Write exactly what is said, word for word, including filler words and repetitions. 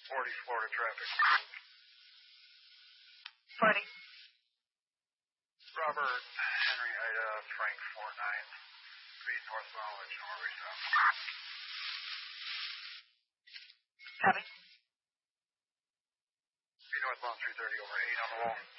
forty Florida traffic. forty. Robert, Henry, Ida, Frank, four nine. Speed northbound, let you know where we stop. Copy. Speed northbound, three thirty over eight on the wall.